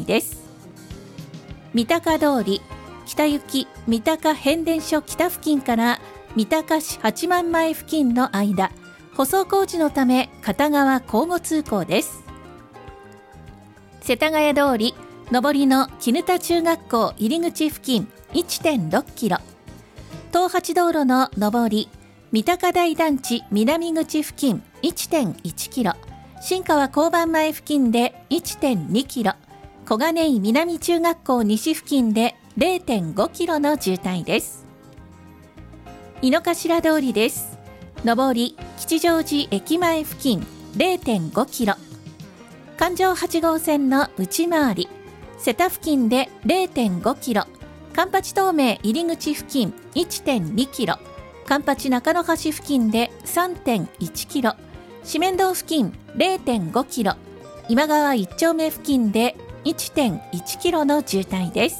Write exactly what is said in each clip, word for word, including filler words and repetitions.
です。三鷹通り北行き三鷹変電所北付近から三鷹市八幡前付近の間、舗装工事のため片側交互通行です。世田谷通り上りの絹田中学校入り口付近 いってんろっキロ、東八道路の上り三鷹台団地南口付近 いってんいちキロ、新川交番前付近で いってんにキロ、小金井南中学校西付近で れいてんごキロの渋滞です。井の頭通りです。上り吉祥寺駅前付近 れいてんごキロ、環状はち号線の内回り瀬田付近で れいてんごキロ、環八東名入り口付近 いってんにキロ、環八中野橋付近で さんてんいちキロ、四面堂付近 れいてんごキロ、今川一丁目付近で いってんいちキロの渋滞です。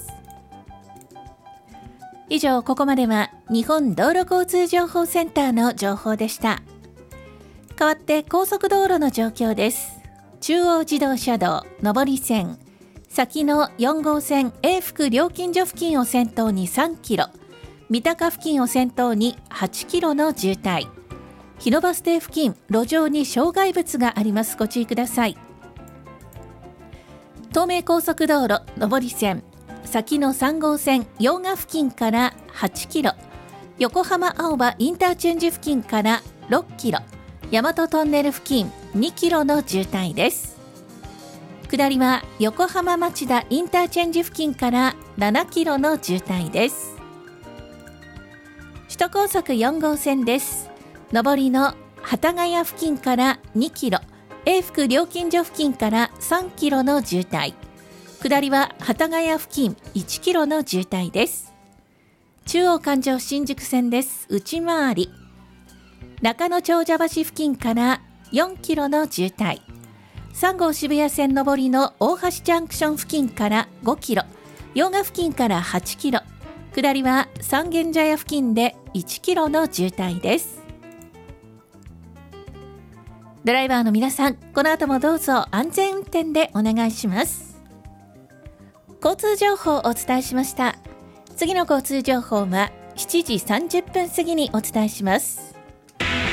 以上、ここまでは日本道路交通情報センターの情報でした。代わって高速道路の状況です。中央自動車道上り線、先のよん号線永福料金所付近を先頭にさんキロ、三鷹付近を先頭にはちキロの渋滞、日野バス停付近路上に障害物があります。ご注意ください。東名高速道路上り線、先のさん号線用賀付近からはちキロ、横浜青葉インターチェンジ付近からろっキロ、大和トンネル付近にキロの渋滞です。下りは横浜町田インターチェンジ付近からななキロの渋滞です。首都高速よん号線です。上りの幡ヶ谷付近からにキロ、永福料金所付近からさんキロの渋滞、下りは幡ヶ谷付近いちキロの渋滞です。中央環状新宿線です。内回り中野長者橋付近からよんキロの渋滞、さん号渋谷線上りの大橋ジャンクション付近からごキロ、用賀付近からはちキロ、下りは三軒茶屋付近でいちキロの渋滞です。ドライバーの皆さん、この後もどうぞ安全運転でお願いします。交通情報をお伝えしました。次の交通情報はしちじさんじゅっぷん過ぎにお伝えします。